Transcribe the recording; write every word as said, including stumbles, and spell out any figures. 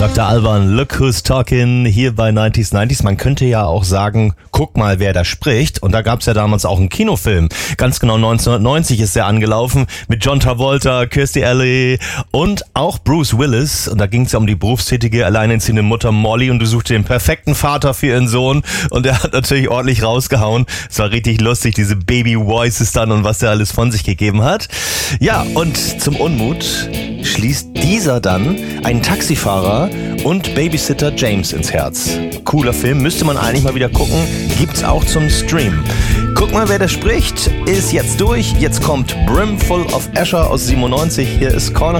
Doktor Alban, Look Who's Talking, hier bei neunzig neunzig. Man könnte ja auch sagen, guck mal, wer da spricht. Und da gab's ja damals auch einen Kinofilm. Ganz genau neunzehnhundertneunzig ist der angelaufen mit John Travolta, Kirstie Alley und auch Bruce Willis. Und da ging's ja um die berufstätige, alleinerziehende Mutter Molly und du suchte den perfekten Vater für ihren Sohn. Und er hat natürlich ordentlich rausgehauen. Es war richtig lustig, diese Baby Voices dann und was der alles von sich gegeben hat. Ja, und zum Unmut schließt dieser dann einen Taxifahrer und Babysitter James ins Herz. Cooler Film, müsste man eigentlich mal wieder gucken. Gibt's auch zum Stream. Guck mal, wer da spricht, ist jetzt durch. Jetzt kommt Brimful of Asher aus siebenundneunzig. Hier ist Corner